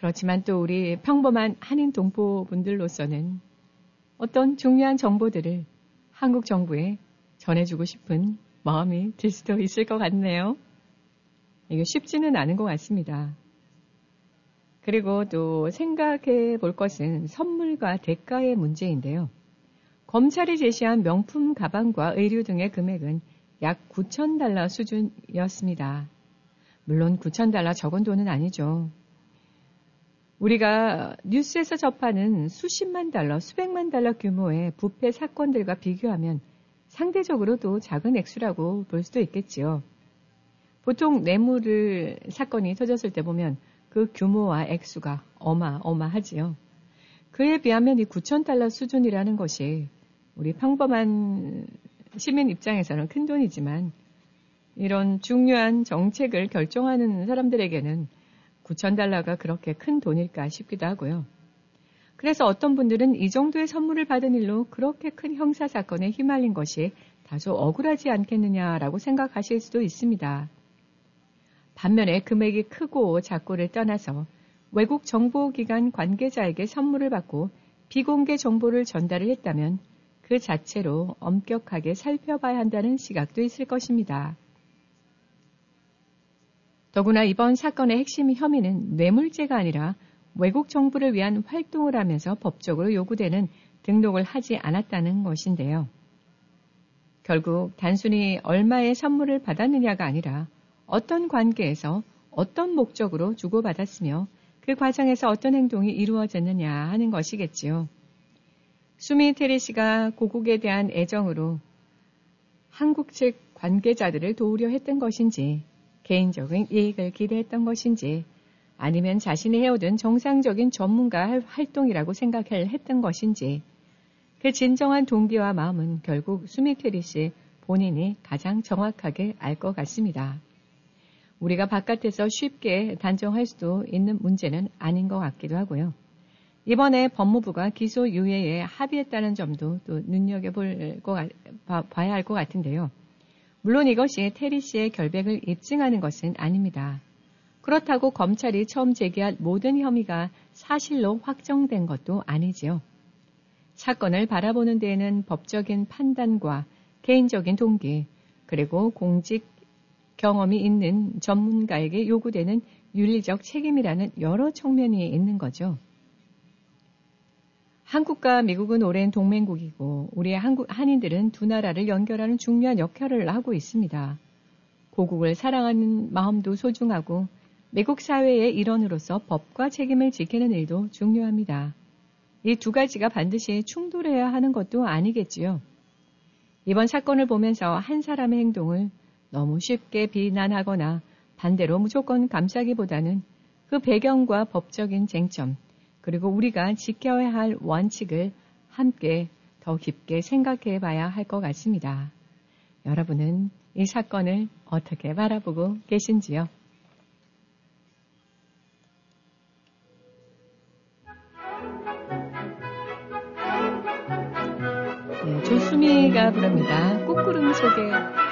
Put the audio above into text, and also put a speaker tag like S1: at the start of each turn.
S1: 그렇지만 또 우리 평범한 한인 동포분들로서는 어떤 중요한 정보들을 한국 정부에 전해주고 싶은 마음이 들 수도 있을 것 같네요. 이게 쉽지는 않은 것 같습니다. 그리고 또 생각해 볼 것은 선물과 대가의 문제인데요. 검찰이 제시한 명품 가방과 의류 등의 금액은 약 $9,000 수준이었습니다. 물론 $9,000 적은 돈은 아니죠. 우리가 뉴스에서 접하는 수십만 달러, 수백만 달러 규모의 부패 사건들과 비교하면 상대적으로도 작은 액수라고 볼 수도 있겠지요. 보통 뇌물 사건이 터졌을 때 보면 그 규모와 액수가 어마어마하지요. 그에 비하면 이 $9,000 수준이라는 것이 우리 평범한 시민 입장에서는 큰 돈이지만 이런 중요한 정책을 결정하는 사람들에게는 $9,000가 그렇게 큰 돈일까 싶기도 하고요. 그래서 어떤 분들은 이 정도의 선물을 받은 일로 그렇게 큰 형사사건에 휘말린 것이 다소 억울하지 않겠느냐라고 생각하실 수도 있습니다. 반면에 금액이 크고 작고를 떠나서 외국 정보기관 관계자에게 선물을 받고 비공개 정보를 전달을 했다면 그 자체로 엄격하게 살펴봐야 한다는 시각도 있을 것입니다. 더구나 이번 사건의 핵심 혐의는 뇌물죄가 아니라 외국 정부를 위한 활동을 하면서 법적으로 요구되는 등록을 하지 않았다는 것인데요. 결국 단순히 얼마의 선물을 받았느냐가 아니라 어떤 관계에서 어떤 목적으로 주고받았으며 그 과정에서 어떤 행동이 이루어졌느냐 하는 것이겠지요. 수미 테리 씨가 고국에 대한 애정으로 한국 측 관계자들을 도우려 했던 것인지, 개인적인 이익을 기대했던 것인지, 아니면 자신이 해오던 정상적인 전문가 활동이라고 생각했던 것인지, 그 진정한 동기와 마음은 결국 수미 테리 씨 본인이 가장 정확하게 알 것 같습니다. 우리가 바깥에서 쉽게 단정할 수도 있는 문제는 아닌 것 같기도 하고요. 이번에 법무부가 기소유예에 합의했다는 점도 또 봐야 할 것 같은데요. 물론 이것이 테리 씨의 결백을 입증하는 것은 아닙니다. 그렇다고 검찰이 처음 제기한 모든 혐의가 사실로 확정된 것도 아니지요. 사건을 바라보는 데에는 법적인 판단과 개인적인 동기, 그리고 공직 경험이 있는 전문가에게 요구되는 윤리적 책임이라는 여러 측면이 있는 거죠. 한국과 미국은 오랜 동맹국이고 우리 한인들은 두 나라를 연결하는 중요한 역할을 하고 있습니다. 고국을 사랑하는 마음도 소중하고 미국 사회의 일원으로서 법과 책임을 지키는 일도 중요합니다. 이 두 가지가 반드시 충돌해야 하는 것도 아니겠지요. 이번 사건을 보면서 한 사람의 행동을 너무 쉽게 비난하거나 반대로 무조건 감싸기보다는 그 배경과 법적인 쟁점, 그리고 우리가 지켜야 할 원칙을 함께 더 깊게 생각해 봐야 할 것 같습니다. 여러분은 이 사건을 어떻게 바라보고 계신지요? 네, 조수미가 부릅니다. 꽃구름 속에